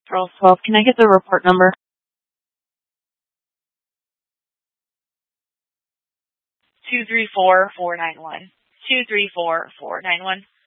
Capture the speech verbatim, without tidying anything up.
Girls twelve, can I get the report number? Two three four four nine one. Two three four four nine one.